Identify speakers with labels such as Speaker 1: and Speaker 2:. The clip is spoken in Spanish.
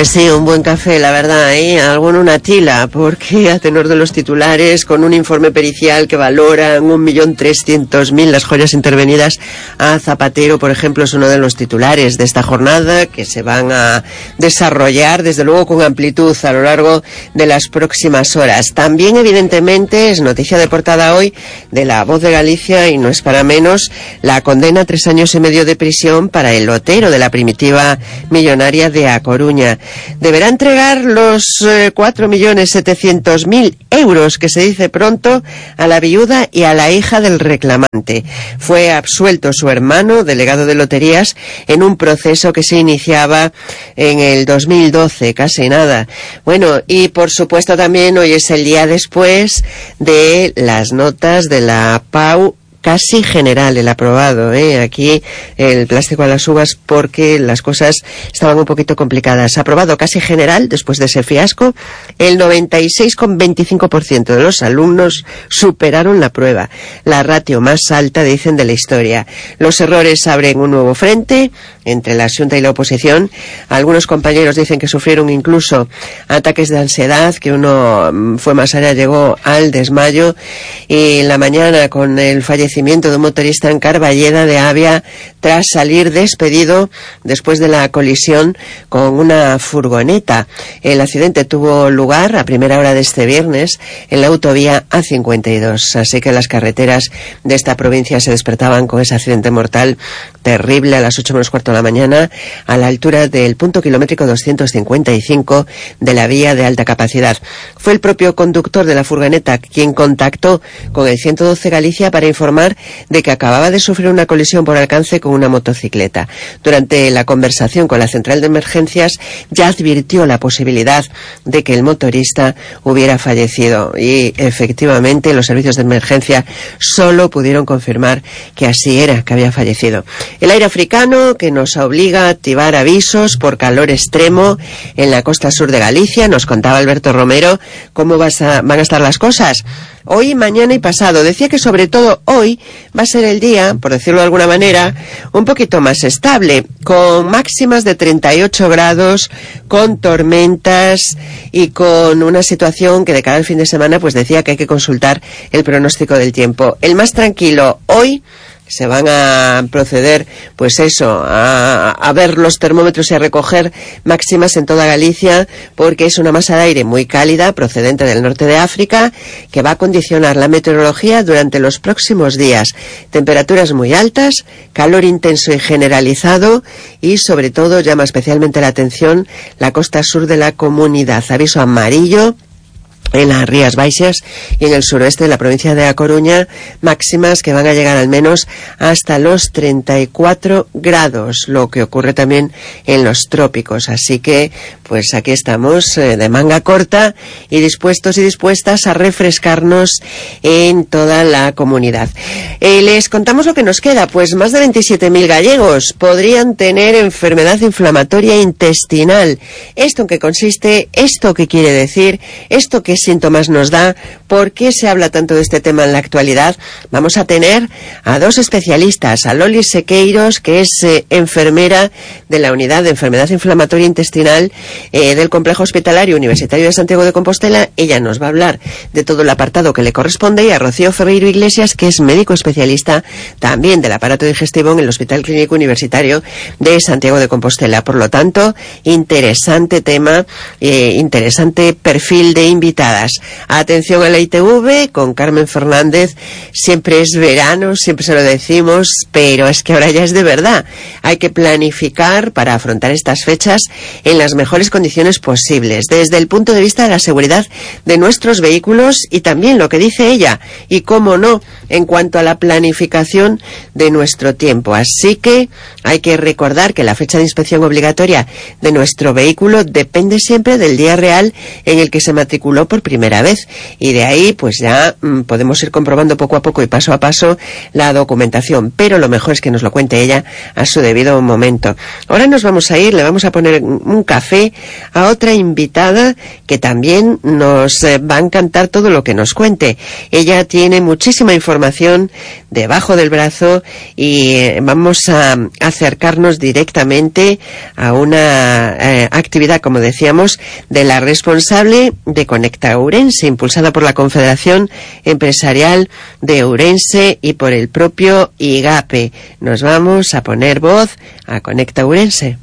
Speaker 1: Pues sí, un buen café, la verdad, alguno una tila, porque a tenor de los titulares, con un informe pericial que valora en 1.300.000 las joyas intervenidas a Zapatero, por ejemplo, es uno de los titulares de esta jornada, que se van a desarrollar, desde luego, con amplitud a lo largo de las próximas horas. También, evidentemente, es noticia de portada hoy de La Voz de Galicia, y no es para menos, la condena a 3 años y medio de prisión para el lotero de la primitiva millonaria de A Coruña. Deberá entregar los 4.700.000 euros, que se dice pronto, a la viuda y a la hija del reclamante. Fue absuelto su hermano, delegado de loterías, en un proceso que se iniciaba en el 2012, casi nada. Bueno, y por supuesto también hoy es el día después de las notas de la PAU, casi general, el aprobado, aquí el plástico a las uvas, porque las cosas estaban un poquito complicadas. Aprobado casi general, después de ese fiasco, el 96,25% de los alumnos superaron la prueba, la ratio más alta, dicen, de la historia. Los errores abren un nuevo frente entre la Xunta y la oposición. Algunos compañeros dicen que sufrieron incluso ataques de ansiedad, que uno fue más allá, llegó al desmayo, y en la mañana, con el fallecimiento de un motorista en Carballeda de Avia tras salir despedido después de la colisión con una furgoneta. El accidente tuvo lugar a primera hora de este viernes en la autovía A52, así que las carreteras de esta provincia se despertaban con ese accidente mortal terrible a las 8 menos cuarto de la mañana, a la altura del punto kilométrico 255 de la vía de alta capacidad. Fue el propio conductor de la furgoneta quien contactó con el 112 Galicia para informar de que acababa de sufrir una colisión por alcance con una motocicleta. Durante la conversación con la central de emergencias ya advirtió la posibilidad de que el motorista hubiera fallecido, y efectivamente los servicios de emergencia solo pudieron confirmar que así era, que había fallecido. El aire africano, que nos obliga a activar avisos por calor extremo en la costa sur de Galicia. Nos contaba Alberto Romero cómo van a estar las cosas hoy, mañana y pasado. Decía que sobre todo hoy va a ser el día, por decirlo de alguna manera, un poquito más estable, con máximas de 38 grados, con tormentas y con una situación que de cara al fin de semana, pues decía que hay que consultar el pronóstico del tiempo. El más tranquilo hoy. Se van a proceder, pues eso, a ver los termómetros y a recoger máximas en toda Galicia, porque es una masa de aire muy cálida procedente del norte de África que va a condicionar la meteorología durante los próximos días. Temperaturas muy altas, calor intenso y generalizado, y sobre todo llama especialmente la atención la costa sur de la comunidad. Aviso amarillo en las Rías Baixas y en el suroeste de la provincia de A Coruña, máximas que van a llegar al menos hasta los 34 grados, lo que ocurre también en los trópicos. Así que, pues aquí estamos de manga corta y dispuestos y dispuestas a refrescarnos en toda la comunidad. Les contamos lo que nos queda, pues más de 27.000 gallegos podrían tener enfermedad inflamatoria intestinal. ¿Esto en qué consiste? ¿Esto qué quiere decir? ¿Esto qué síntomas nos da? ¿Por qué se habla tanto de este tema en la actualidad? Vamos a tener a dos especialistas, a Loli Sequeiros, que es enfermera de la unidad de enfermedad inflamatoria intestinal del Complejo Hospitalario Universitario de Santiago de Compostela. Ella nos va a hablar de todo el apartado que le corresponde, y a Rocío Ferreiro Iglesias, que es médico especialista también del aparato digestivo en el Hospital Clínico Universitario de Santiago de Compostela. Por lo tanto, interesante tema, interesante perfil de invitadas. Atención a la ITV con Carmen Fernández. Siempre es verano, siempre se lo decimos, pero es que ahora ya es de verdad. Hay que planificar para afrontar estas fechas en las mejores condiciones posibles, desde el punto de vista de la seguridad de nuestros vehículos, y también lo que dice ella, y cómo no, en cuanto a la planificación de nuestro tiempo. Así que hay que recordar que la fecha de inspección obligatoria de nuestro vehículo depende siempre del día real en el que se matriculó por primera vez, y de ahí pues ya podemos ir comprobando poco a poco y paso a paso la documentación, pero lo mejor es que nos lo cuente ella a su debido momento. Ahora nos vamos a ir, le vamos a poner un café a otra invitada que también nos va a encantar todo lo que nos cuente. Ella tiene muchísima información debajo del brazo y vamos a acercarnos directamente a una actividad, como decíamos, de la responsable de Conecta Ourense, impulsada por la Confederación Empresarial de Ourense y por el propio IGAPE. Nos vamos a poner voz a Conecta Ourense.